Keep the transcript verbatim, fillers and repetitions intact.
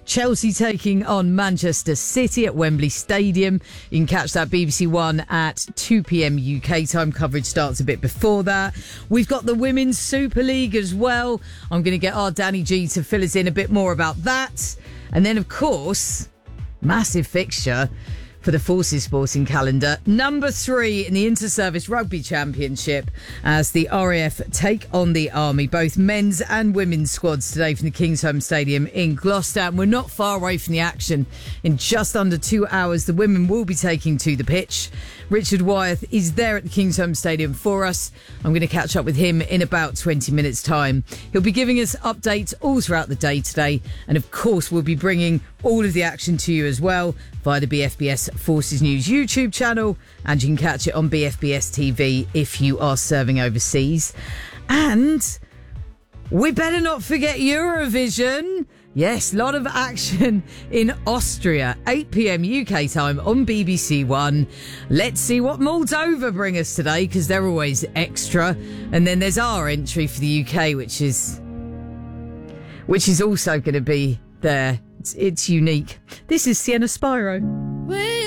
Chelsea taking on Manchester City at Wembley Stadium. You can catch that B B C One at two p.m. U K time. Coverage starts a bit before that. We've got the Women's Super League as well. I'm going to get our Danny G to fill us in a bit more about that. And then, of course, massive fixture for the Forces Sporting calendar. Number three in the Inter-Service Rugby Championship as the R A F take on the Army. Both men's and women's squads today from the Kingsholm Stadium in Gloucester. And we're not far away from the action. In just under two hours, the women will be taking to the pitch. Richard Wyeth is there at the Kingsholm Stadium for us. I'm going to catch up with him in about twenty minutes' time. He'll be giving us updates all throughout the day today. And of course, we'll be bringing all of the action to you as well via the B F B S Forces News YouTube channel. And you can catch it on B F B S T V if you are serving overseas. And we better not forget Eurovision. Yes, a lot of action in Austria, eight p.m. U K time on B B C One. Let's see what Moldova bring us today, because they're always extra. And then there's our entry for the U K, which is which is also going to be there. It's, it's unique. This is Sienna Spyro.